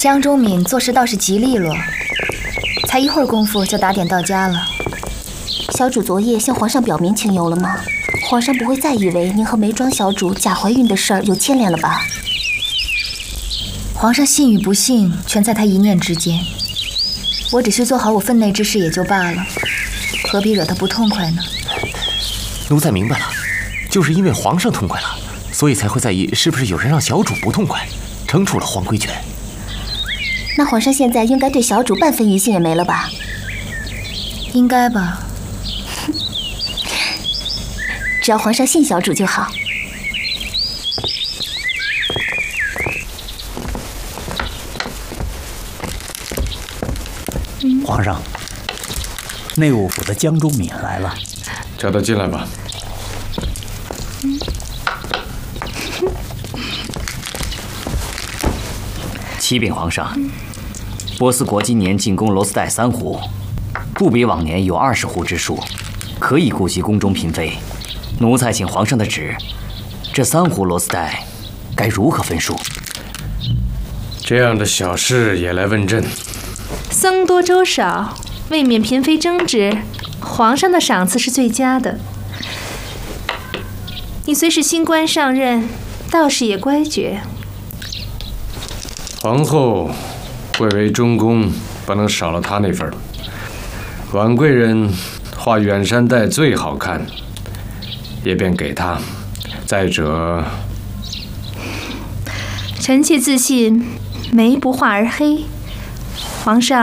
江忠敏做事倒是极利落，才一会儿功夫就打点到家了。 小主昨夜向皇上表明情由了吗？皇上不会再以为您和梅庄小主假怀孕的事儿有牵连了吧？ 皇上信与不信，全在他一念之间。我只需做好我分内之事也就罢了，何必惹他不痛快呢？ 奴才明白了，就是因为皇上痛快了，所以才会在意是不是有人让小主不痛快，惩处了黄规全。 那皇上现在应该对小主半分疑心也没了吧？ 应该吧。 只要皇上信小主就好。 皇上，内务府的江忠敏来了， 叫他进来吧。 启禀皇上，波斯国今年进攻罗斯代3湖，不比往年有20湖之数，可以顾及宫中嫔妃。奴才请皇上的旨，这3湖罗斯代该如何分数？ 这样的小事也来问朕？ 僧多粥少，未免嫔妃争执，皇上的赏赐是最佳的。你虽是新官上任，倒是也乖觉。 皇后贵为中宫，不能少了她那份。婉贵人画远山黛最好看，也便给她。再者， 臣妾自信眉不画而黑，皇上